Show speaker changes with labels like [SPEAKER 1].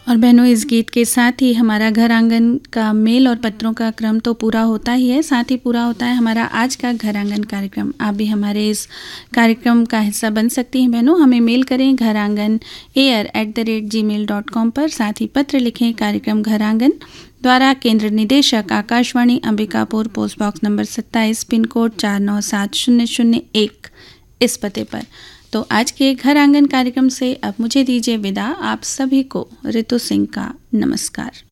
[SPEAKER 1] और बहनों, इस गीत के साथ ही हमारा घर आंगन का मेल और पत्रों का क्रम तो पूरा होता ही है, साथ ही पूरा होता है हमारा आज का घर आंगन कार्यक्रम। आप भी हमारे इस कार्यक्रम का हिस्सा बन सकती हैं बहनों। हमें मेल करें घरांगन@gmail.com पर, साथ ही पत्र लिखें कार्यक्रम घर आंगन द्वारा, केंद्र निदेशक Akashvani Ambikapur, post box number 27, pin code 497001 इस पते पर। तो आज के घर आंगन कार्यक्रम से अब मुझे दीजिए विदा। आप सभी को ऋतु सिंह का नमस्कार।